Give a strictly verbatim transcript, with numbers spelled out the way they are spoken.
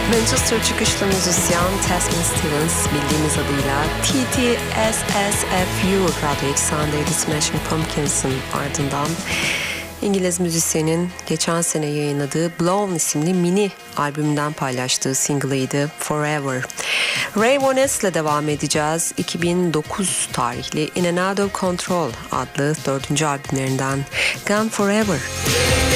Manchester çıkışlı müzisyen Tasman Stevens bildiğimiz adıyla T T S S F U radyo eksenindeydi Smashing Pumpkins'in ardından İngiliz müzisyenin geçen sene yayınladığı Blown isimli mini albümünden paylaştığı single'ıydı Forever. Ray Vanes'le devam edeceğiz. iki bin dokuz tarihli In and Out of Control adlı dördüncü albümlerinden Gone Forever.